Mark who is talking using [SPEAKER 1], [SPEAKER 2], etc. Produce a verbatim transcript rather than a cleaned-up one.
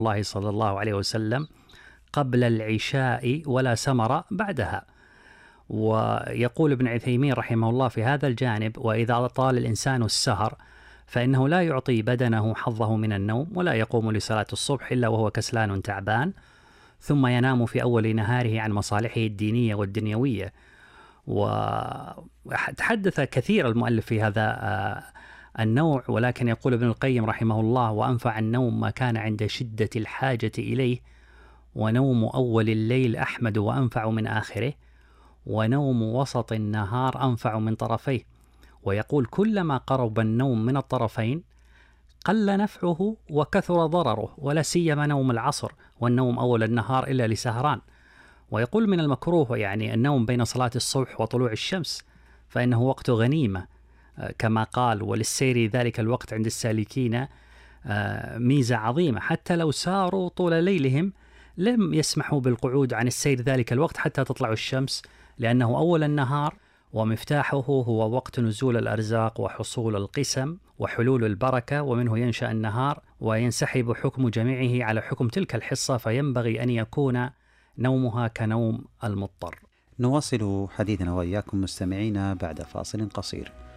[SPEAKER 1] الله صلى الله عليه وسلم قبل العشاء ولا سمر بعدها. ويقول ابن عثيمين رحمه الله في هذا الجانب: وإذا طال الإنسان السهر فإنه لا يعطي بدنه حظه من النوم، ولا يقوم لصلاة الصبح إلا وهو كسلان تعبان، ثم ينام في أول نهاره عن مصالحه الدينية والدنيوية. وتحدث كثير المؤلف في هذا النوع، ولكن يقول ابن القيم رحمه الله: وأنفع النوم ما كان عند شدة الحاجة إليه، ونوم أول الليل أحمد وأنفع من آخره، ونوم وسط النهار أنفع من طرفيه. ويقول: كلما قرب النوم من الطرفين قل نفعه وكثر ضرره، ولا سيما نوم العصر والنوم أول النهار إلا لسهران. ويقول: من المكروه يعني النوم بين صلاة الصبح وطلوع الشمس، فإنه وقت غنيمة كما قال: وللسير ذلك الوقت عند السالكين ميزة عظيمة، حتى لو ساروا طول ليلهم لم يسمحوا بالقعود عن السير ذلك الوقت حتى تطلع الشمس، لأنه أول النهار ومفتاحه هو وقت نزول الأرزاق وحصول القسم وحلول البركة، ومنه ينشأ النهار وينسحب حكم جميعه على حكم تلك الحصة، فينبغي أن يكون نومها كنوم المضطر.
[SPEAKER 2] نواصل حديثنا وإياكم مستمعين بعد فاصل قصير.